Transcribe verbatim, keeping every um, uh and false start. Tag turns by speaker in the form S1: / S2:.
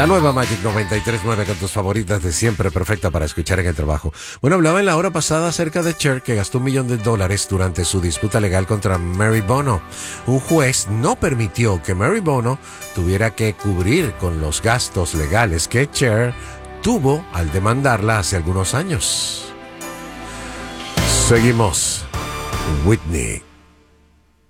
S1: La nueva Magic noventa y tres punto nueve con tus favoritas de siempre, perfecta para escuchar en el trabajo. Bueno, hablaba en la hora pasada acerca de Cher, que gastó un millón de dólares durante su disputa legal contra Mary Bono. Un juez no permitió que Mary Bono tuviera que cubrir con los gastos legales que Cher tuvo al demandarla hace algunos años. Seguimos. Whitney.